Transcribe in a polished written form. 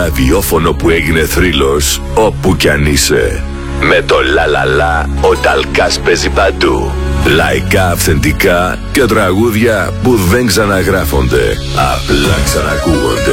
ραδιόφωνο που έγινε θρύλος όπου κι αν είσαι. Με το λαλαλά ο Ταλκάς παίζει παντού. Λαϊκά, αυθεντικά και τραγούδια που δεν ξαναγράφονται, απλά ξανακούγονται.